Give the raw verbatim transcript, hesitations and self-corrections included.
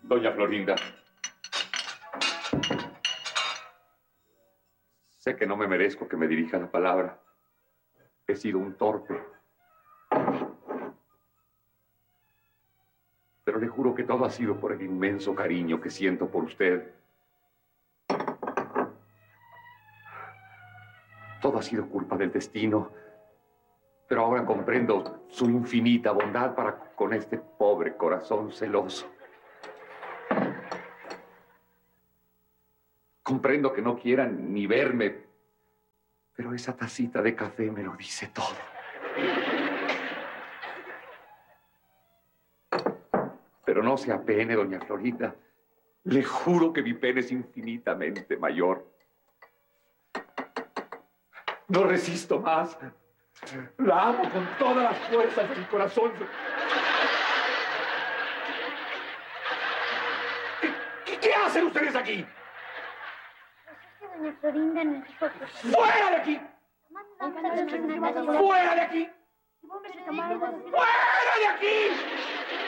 Doña Florinda. Sé que no me merezco que me dirija la palabra. He sido un torpe. Pero le juro que todo ha sido por el inmenso cariño que siento por usted. Todo ha sido culpa del destino. Pero ahora comprendo su infinita bondad para con este pobre corazón celoso. Comprendo que no quieran ni verme, pero esa tacita de café me lo dice todo. Pero no se apene, doña Florinda. Le juro que mi pena es infinitamente mayor. No resisto más. La amo con todas las fuerzas de mi corazón. ¿Qué, qué, qué hacen ustedes aquí? Doña Florinda nos dijo que... ¡Fuera de aquí! ¡Fuera de aquí! ¡Fuera de aquí!